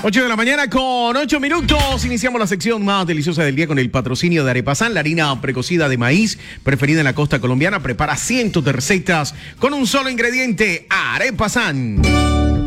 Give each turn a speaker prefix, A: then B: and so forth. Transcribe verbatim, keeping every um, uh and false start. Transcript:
A: ocho de la mañana con ocho minutos. Iniciamos la sección más deliciosa del día con el patrocinio de Arepasan, la harina precocida de maíz preferida en la costa colombiana. Prepara cientos de recetas con un solo ingrediente, Arepasan.